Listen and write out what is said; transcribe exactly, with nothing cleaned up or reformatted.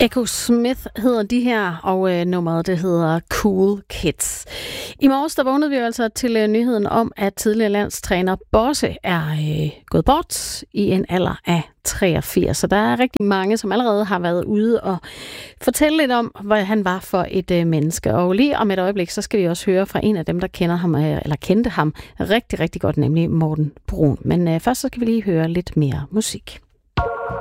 Echo Smith hedder de her, og øh, nummeret det hedder Cool Kids. I morges der vågnede vi altså til øh, nyheden om, at tidligere landstræner Bosse er øh, gået bort i en alder af treogfirs. Så der er rigtig mange, som allerede har været ude og fortælle lidt om, hvad han var for et øh, menneske. Og lige om et øjeblik, så skal vi også høre fra en af dem, der kender ham, øh, eller kendte ham rigtig, rigtig godt, nemlig Morten Bruun. Men øh, først så skal vi lige høre lidt mere musik.